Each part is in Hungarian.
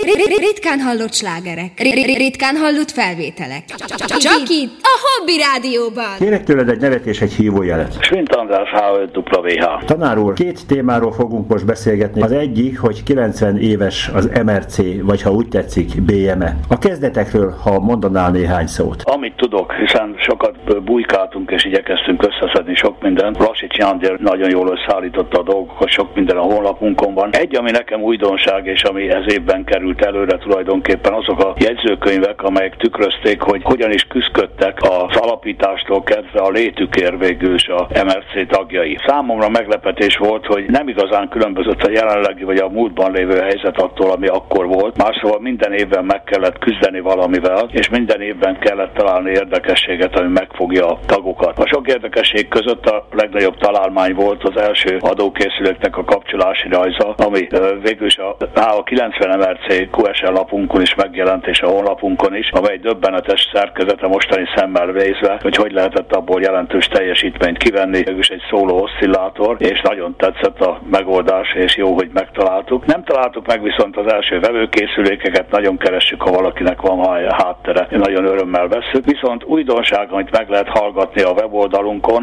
Ritkán hallott slágerek, ritkán hallott felvételek. Csak itt, a Hobby Rádióban. Kérek tőled egy nevet és egy hívójelet. Schwint András H5WH. Tanár úr, két témáról fogunk most beszélgetni. Az egyik, hogy 90 éves az MRC, vagy ha úgy tetszik, BME. A kezdetekről, ha mondanál néhány szót. Amit tudok, hiszen sokat bujkáltunk és igyekeztünk összeszedni sok mindent. Lassics Jándér nagyon jól összeállította a dolgokat, sok minden a honlapunkon van. Egy, ami nekem újdonság, és ami ez évben került előre tulajdonképpen, azok a jegyzőkönyvek, amelyek tükrözték, hogy hogyan is küzdködtek az alapítástól kezdve a létükért végül is a MRC tagjai. Számomra meglepetés volt, hogy nem igazán különbözött a jelenlegi vagy a múltban lévő helyzet attól, ami akkor volt. Máshol minden évben meg kellett küzdeni valamivel, és minden évben kellett találni érdekességet, ami megfogja a tagokat. A sok érdekesség között a legnagyobb találmány volt az első adókészüléknek a kapcsolási rajza, ami végül is a 90 MRC QSL lapunkon is megjelent, és a honlapunkon is, amely döbbenetes szerkezete mostani szemmel nézve, hogy lehetett abból jelentős teljesítményt kivenni, mégis egy szóló oszcillátor, és nagyon tetszett a megoldás, és jó, hogy megtaláltuk. Nem találtuk meg viszont az első vevőkészülékeket, nagyon keressük, ha valakinek van háttere, nagyon örömmel vesszük. Viszont újdonság, amit meg lehet hallgatni a weboldalunkon,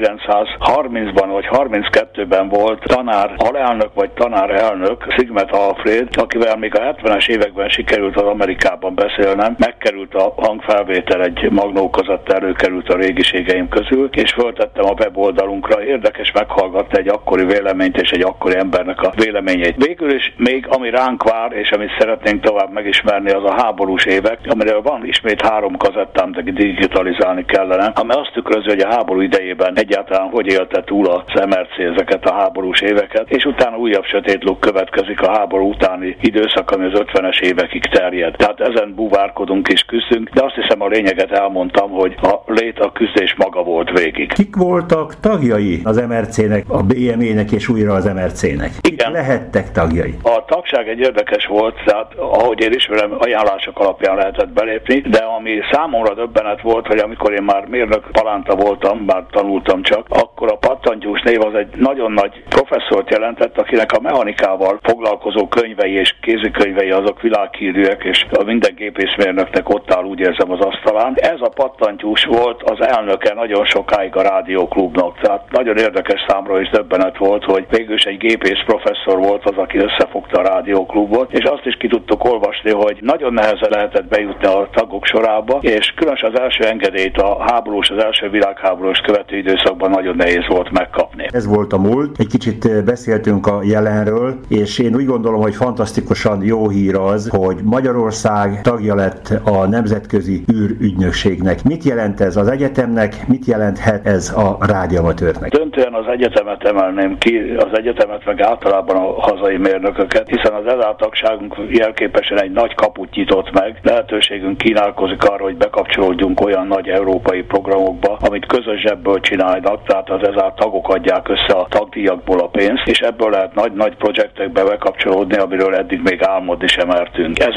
1930-ban vagy 32-ben volt tanár alelnök vagy tanárelnök, Szigmet Alfred, akivel még a 70-es években sikerült az Amerikában beszélnem, megkerült a hangfelvétel, egy magnókazetta előkerült a régiségeim közül, és föltettem a weboldalunkra. Érdekes meghallgatni egy akkori véleményt és egy akkori embernek a véleményét. Végül is még ami ránk vár, és amit szeretnénk tovább megismerni, az a háborús évek, amiről van ismét 3 kazettám, de digitalizálni kellene, ami azt tükrözi, hogy a háború idejében egyáltalán hogy élte túl az MRC ezeket a háborús éveket, és utána újabb sötét luk következik a háború utáni időszak, ami az 50-es évekig terjed. Tehát ezen búvárkodunk és küzdünk, de azt hiszem a lényeget elmondtam, hogy a küzdés maga volt végig. Kik voltak tagjai az MRC-nek, a BME-nek és újra az MRC-nek? Kik lehettek tagjai? A tagság egy érdekes volt, tehát ahogy én ismerem, ajánlások alapján lehetett belépni, de ami számomra döbbenet volt, hogy amikor én már mérnök palánta voltam, bár tanultam csak, akkor a pattantyús név az egy nagyon nagy professzort jelentett, akinek a mechanikával foglalkozó könyvei és kézikönyvei azok világhírűek, és a minden gépészmérnöknek ott áll, úgy érzem, az asztalán. Ez a pattantyús volt az elnöke nagyon sokáig a rádióklubnak, tehát nagyon érdekes számra is döbbenet volt, hogy végülis egy gépész professzor volt az, aki összefogta a rádióklubot, és azt is ki tudtuk olvasni, hogy nagyon nehezen lehetett bejutni a tagok sorába, és különösen az első engedélyt az első világháborús követő időszakban nagyon nehéz volt megkapni. Ez volt a múlt, egy kicsit beszéltünk a jelenről, és én úgy gondolom, hogy fantasztikusan jó hír az, hogy Magyarország tagja lett a Nemzetközi űrügynökségnek. Mit jelent ez az egyetemnek, mit jelenthet ez a rádióamatőrnek? Döntően az egyetemet emelném ki, az egyetemet meg általában a hazai mérnököket, hiszen az EZÁ tagságunk jelképesen egy nagy kaput nyitott meg, lehetőségünk kínálkozik arra, hogy bekapcsolódjunk olyan nagy európai programokba, amit közös zsebből csinálnak, tehát az EZÁ tagok adják össze a tagdíjakból a pénzt, és ebből lehet nagy-nagy projektekbe bekapcsolódni, amiről eddig még álmodni sem mertünk.